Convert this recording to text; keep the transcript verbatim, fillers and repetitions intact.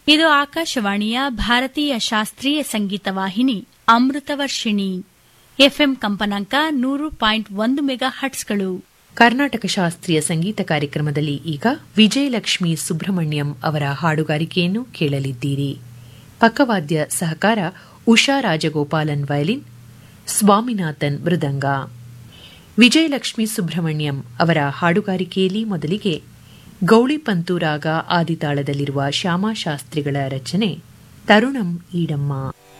ಇದು ಆಕಾಶವಾಣಿಯ ಭಾರತೀಯ ಶಾಸ್ತ್ರೀಯ ಸಂಗೀತ ವಾಹಿನಿ ಅಮೃತವರ್ಷಿಣಿ. ಎಫ್ಎಂ ಕಂಪನಾಂಕ ನೂರು ಪಾಯಿಂಟ್ ಒಂದು ಮೆಗಾ ಹಟ್ಸ್ಗಳು. ಕರ್ನಾಟಕ ಶಾಸ್ತ್ರೀಯ ಸಂಗೀತ ಕಾರ್ಯಕ್ರಮದಲ್ಲಿ ಈಗ ವಿಜಯಲಕ್ಷ್ಮಿ ಸುಬ್ರಹ್ಮಣ್ಯಂ ಅವರ ಹಾಡುಗಾರಿಕೆಯನ್ನು ಕೇಳಲಿದ್ದೀರಿ. ಪಕ್ಕವಾದ್ಯ ಸಹಕಾರ ಉಷಾ ರಾಜಗೋಪಾಲನ್ ವಯಲಿನ್, ಸ್ವಾಮಿನಾಥನ್ ಮೃದಂಗ. ವಿಜಯಲಕ್ಷ್ಮಿ ಸುಬ್ರಹ್ಮಣ್ಯಂ ಅವರ ಹಾಡುಗಾರಿಕೆಯಲ್ಲಿ ಮೊದಲಿಗೆ ಗೌಳಿಪಂತು ರಾಗ ಆದಿತಾಳದಲ್ಲಿರುವ ಶ್ಯಾಮಾಶಾಸ್ತ್ರಿಗಳ ರಚನೆ ತರುಣಂ ಈಡಮ್ಮ.